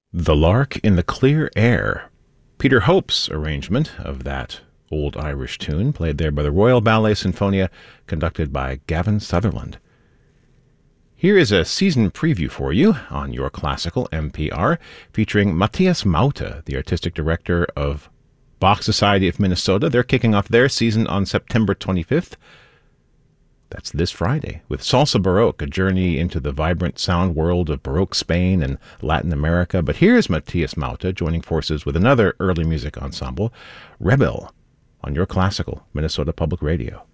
The Lark in the Clear Air, Peter Hope's arrangement of that old Irish tune, played there by the Royal Ballet Sinfonia, conducted by Gavin Sutherland. Here is a season preview for you on Your Classical MPR, featuring Matthias Mauta, the artistic director of Bach Society of Minnesota. They're kicking off their season on September 25th. That's this Friday, with Salsa Baroque, a journey into the vibrant sound world of Baroque Spain and Latin America. But here's Matthias Mauta joining forces with another early music ensemble, Rebel, on Your Classical Minnesota Public Radio.